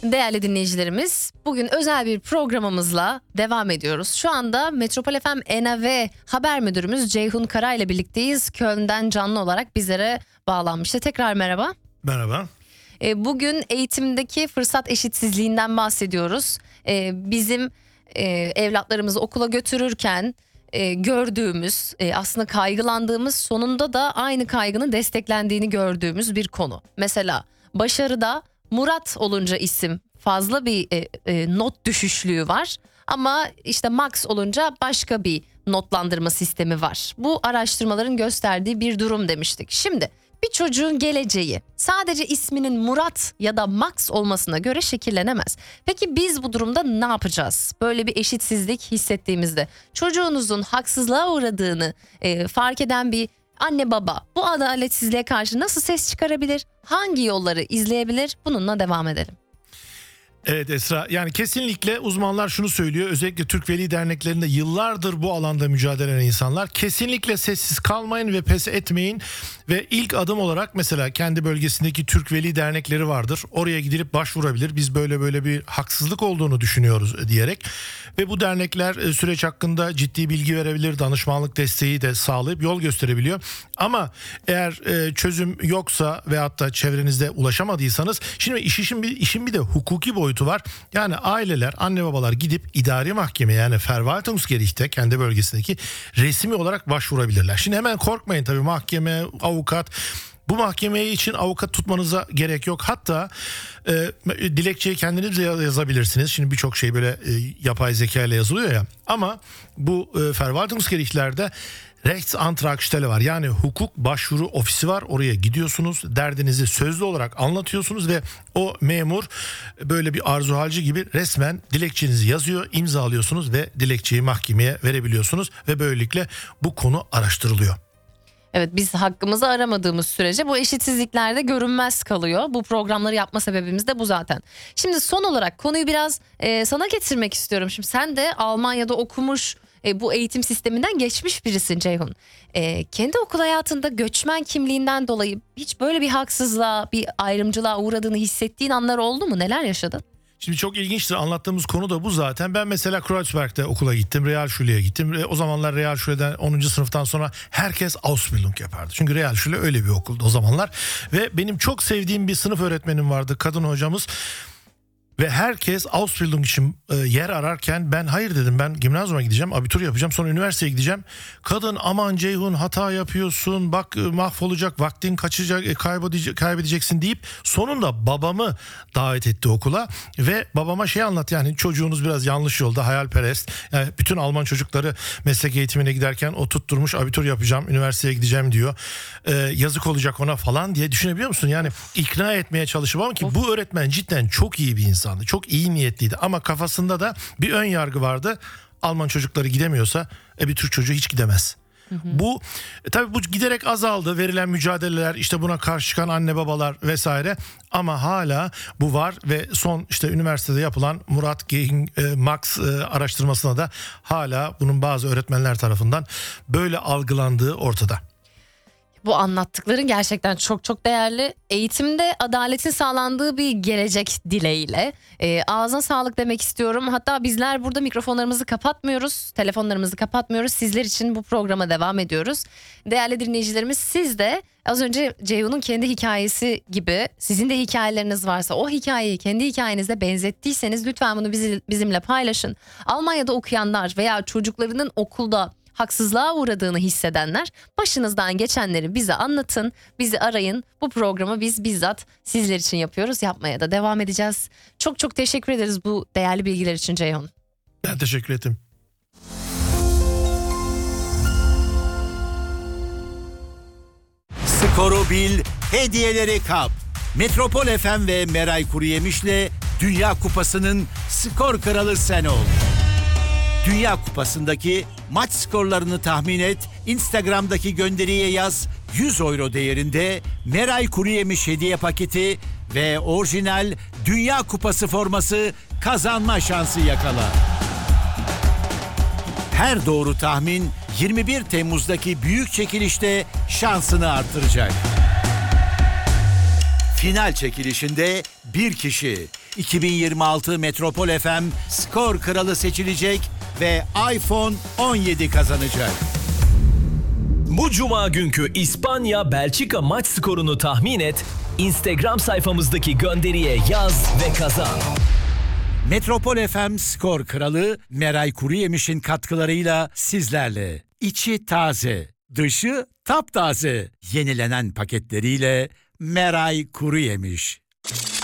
Değerli dinleyicilerimiz, bugün özel bir programımızla devam ediyoruz. Şu anda Metropol FM NAV Haber Müdürümüz Ceyhun Kara ile birlikteyiz. Köln'den canlı olarak bizlere bağlanmıştı. Tekrar merhaba. Merhaba. Bugün eğitimdeki fırsat eşitsizliğinden bahsediyoruz. Bizim evlatlarımızı okula götürürken gördüğümüz, aslında kaygılandığımız, sonunda da aynı kaygının desteklendiğini gördüğümüz bir konu. Mesela başarıda Murat olunca isim fazla bir not düşüşlüğü var. Ama işte Max olunca başka bir notlandırma sistemi var. Bu araştırmaların gösterdiği bir durum demiştik. Şimdi bir çocuğun geleceği sadece isminin Murat ya da Max olmasına göre şekillenemez. Peki biz bu durumda ne yapacağız? Böyle bir eşitsizlik hissettiğimizde çocuğunuzun haksızlığa uğradığını fark eden bir anne baba bu adaletsizliğe karşı nasıl ses çıkarabilir? Hangi yolları izleyebilir? Bununla devam edelim. Evet Esra, yani kesinlikle uzmanlar şunu söylüyor, özellikle Türk Veli Derneklerinde yıllardır bu alanda mücadele eden insanlar, kesinlikle sessiz kalmayın ve pes etmeyin ve ilk adım olarak mesela kendi bölgesindeki Türk Veli Dernekleri vardır, oraya gidip başvurabilir, biz böyle bir haksızlık olduğunu düşünüyoruz diyerek ve bu dernekler süreç hakkında ciddi bilgi verebilir, danışmanlık desteği de sağlayıp yol gösterebiliyor. Ama eğer çözüm yoksa veyahut da çevrenizde ulaşamadıysanız, şimdi işin bir de hukuki boyutu var. Yani aileler, anne babalar gidip idari mahkeme, yani Verwaltungsgericht'te kendi bölgesindeki resmi olarak başvurabilirler. Şimdi hemen korkmayın, tabii mahkeme, avukat, bu mahkemeye için avukat tutmanıza gerek yok. Hatta dilekçeyi kendiniz de yazabilirsiniz. Şimdi birçok şey böyle yapay zeka ile yazılıyor ya. Ama bu Verwaltungsgericht'lerde Rechtsantragstelle var. Yani hukuk başvuru ofisi var. Oraya gidiyorsunuz. Derdinizi sözlü olarak anlatıyorsunuz ve o memur böyle bir arzu halci gibi resmen dilekçenizi yazıyor, imzalıyorsunuz ve dilekçeyi mahkemeye verebiliyorsunuz ve böylelikle bu konu araştırılıyor. Evet, biz hakkımızı aramadığımız sürece bu eşitsizliklerde görünmez kalıyor. Bu programları yapma sebebimiz de bu zaten. Şimdi son olarak konuyu biraz sana getirmek istiyorum. Şimdi sen de Almanya'da okumuş, bu eğitim sisteminden geçmiş birisin Ceyhun. Kendi okul hayatında göçmen kimliğinden dolayı hiç böyle bir haksızlığa, bir ayrımcılığa uğradığını hissettiğin anlar oldu mu? Neler yaşadın? Şimdi çok ilginçtir, anlattığımız konu da bu zaten. Ben mesela Kreuzberg'de okula gittim, Realschule'ye gittim. O zamanlar Realschule'den 10. sınıftan sonra herkes Ausbildung yapardı. Çünkü Realschule öyle bir okuldu o zamanlar. Ve benim çok sevdiğim bir sınıf öğretmenim vardı, kadın hocamız. Ve herkes Ausbildung için yer ararken ben hayır dedim, ben gimnazyuma gideceğim, abitur yapacağım, sonra üniversiteye gideceğim. Kadın aman Ceyhun hata yapıyorsun, bak mahvolacak, vaktin kaçacak, kaybedeceksin deyip sonunda babamı davet etti okula. Ve babama şey anlat, yani çocuğunuz biraz yanlış yolda, hayalperest. Yani bütün Alman çocukları meslek eğitimine giderken o tutturmuş abitur yapacağım, üniversiteye gideceğim diyor. Yazık olacak ona falan diye düşünebiliyor musun? Yani ikna etmeye çalışıp, ama ki bu öğretmen cidden çok iyi bir insan. Çok iyi niyetliydi ama kafasında da bir ön yargı vardı. Alman çocukları gidemiyorsa bir Türk çocuğu hiç gidemez. Bu tabii bu giderek azaldı, verilen mücadeleler, işte buna karşı çıkan anne babalar vesaire, ama hala bu var ve son işte üniversitede yapılan Murat gegen Max araştırmasına da hala bunun bazı öğretmenler tarafından böyle algılandığı ortada. Bu anlattıkların gerçekten çok değerli. Eğitimde adaletin sağlandığı bir gelecek dileğiyle. Ağzına sağlık demek istiyorum. Hatta bizler burada mikrofonlarımızı kapatmıyoruz, telefonlarımızı kapatmıyoruz. Sizler için bu programa devam ediyoruz. Değerli dinleyicilerimiz, siz de az önce Ceyhun'un kendi hikayesi gibi sizin de hikayeleriniz varsa, o hikayeyi kendi hikayenizle benzettiyseniz lütfen bunu bizimle paylaşın. Almanya'da okuyanlar veya çocuklarının okulda haksızlığa uğradığını hissedenler, başınızdan geçenleri bize anlatın, bizi arayın. Bu programı biz bizzat sizler için yapıyoruz, yapmaya da devam edeceğiz. Çok teşekkür ederiz bu değerli bilgiler için Ceyhun. Ben teşekkür ederim. Skoru bil, hediyeleri kap. Metropol FM ve Meray Kuruyemiş'le Dünya Kupası'nın skor kralı sen ol. Dünya Kupası'ndaki maç skorlarını tahmin et, Instagram'daki gönderiye yaz, 100 euro değerinde Meray Kuruyemiş hediye paketi ve orijinal Dünya Kupası forması kazanma şansı yakala. Her doğru tahmin 21 Temmuz'daki büyük çekilişte şansını artıracak. Final çekilişinde bir kişi 2026 Metropol FM skor kralı seçilecek ve iPhone 17 kazanacak. Bu cuma günkü İspanya-Belçika maç skorunu tahmin et, Instagram sayfamızdaki gönderiye yaz ve kazan. Metropol FM skor kralı Meray Kuruyemiş'in katkılarıyla sizlerle. İçi taze, dışı taptaze. Yenilenen paketleriyle Meray Kuruyemiş.